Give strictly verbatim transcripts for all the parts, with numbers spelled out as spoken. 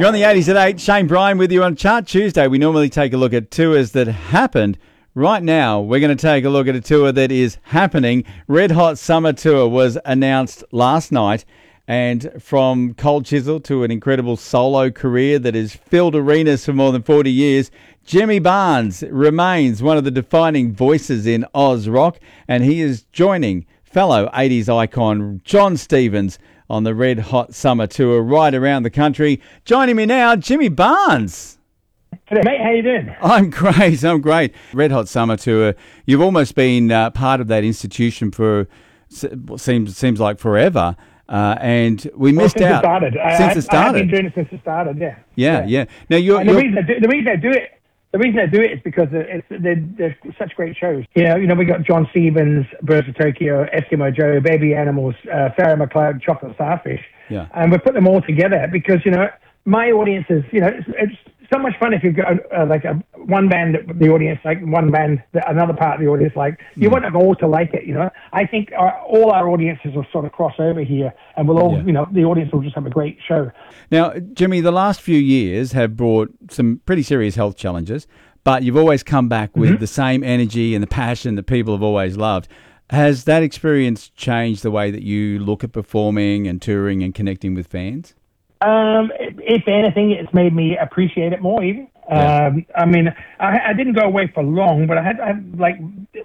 You're on the eighties at eight. Shane Bryan with you on Chart Tuesday. We normally take a look at tours that happened. Right now, we're going to take a look at a tour that is happening. Red Hot Summer Tour was announced last night. And from Cold Chisel to an incredible solo career that has filled arenas for more than forty years, Jimmy Barnes remains one of the defining voices in Oz rock. And he is joining fellow eighties icon John Stevens on the Red Hot Summer Tour right around the country. Joining me now, Jimmy Barnes. G'day, mate. How you doing? I'm great. I'm great. Red Hot Summer Tour. You've almost been uh, part of that institution for what seems seems like forever, uh, and we well, missed since out it started. since I, it started. I've been doing it since it started. Yeah. Yeah, yeah. Now you're, and the you're... reason I do, the reason I do it. The reason I do it is because it's, they're, they're such great shows. You know, you know, we got John Stevens, Birds of Tokyo, Eskimo Joe, Baby Animals, uh, Sarah McLeod, Chocolate Starfish. Yeah. And we put them all together because, you know, my audience is, you know, it's, it's so much fun if you've got uh, like a one band that the audience like, one band that another part of the audience like. You mm. want them all to like it, you know. I think our, all our audiences will sort of cross over here, and we'll all, yeah. you know, the audience will just have a great show. Now, Jimmy, the last few years have brought some pretty serious health challenges, but you've always come back with mm-hmm. the same energy and the passion that people have always loved. Has that experience changed the way that you look at performing and touring and connecting with fans? Um, if anything, it's made me appreciate it more even. Yeah. Um, I mean, I, I didn't go away for long, but I had, I had like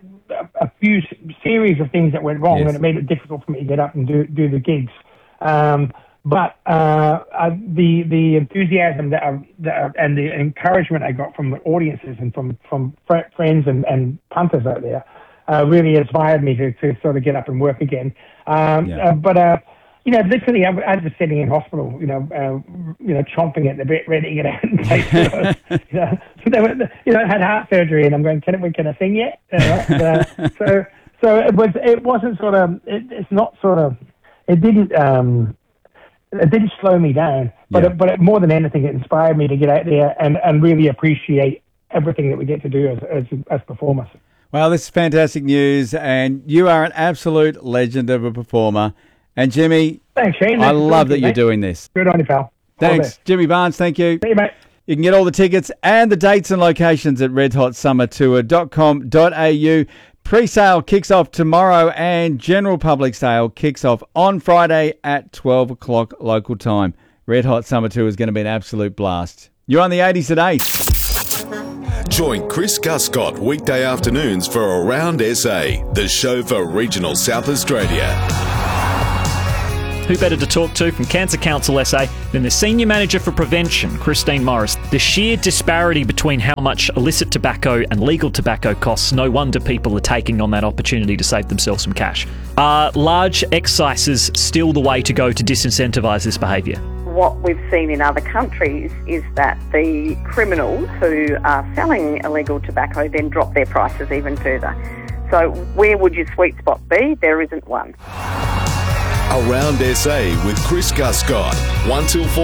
a, a few series of things that went wrong, yes. and it made it difficult for me to get up and do, do the gigs. Um, but uh, I, the the enthusiasm that, I, that I, and the encouragement I got from the audiences and from, from fr- friends and, and punters out there uh, really inspired me to, to sort of get up and work again. Um, yeah. uh, but uh, You know, literally, I, I was sitting in hospital, you know, uh, you know, chomping at the bit, ready to get out and take shows. you know, so they were, you know, I had heart surgery, and I'm going, can, I, can I sing yet? Uh, so, so it was, it wasn't sort of, it, it's not sort of, it didn't, um, it didn't slow me down, but yeah. it, but it, more than anything, it inspired me to get out there and, and really appreciate everything that we get to do as as, as performers. Well, this is fantastic news, and you are an absolute legend of a performer. And Jimmy, thanks, Shane. I love that you, you're mate. doing this. Good on you, pal. Thanks, Jimmy Barnes. Thank you. See you, mate. You can get all the tickets and the dates and locations at red hot summer tour dot com dot a u. Pre-sale kicks off tomorrow, and general public sale kicks off on Friday at twelve o'clock local time. Red Hot Summer Tour is going to be an absolute blast. You're on the eighties at eight. Join Chris Guscott weekday afternoons for Around S A, the show for regional South Australia. Who better to talk to from Cancer Council S A than the Senior Manager for Prevention, Christine Morris? The sheer disparity between how much illicit tobacco and legal tobacco costs, no wonder people are taking on that opportunity to save themselves some cash. Are large excises still the way to go to disincentivise this behaviour? What we've seen in other countries is that the criminals who are selling illegal tobacco then drop their prices even further. So where would your sweet spot be? There isn't one. Around S A with Chris Guscott, one till four.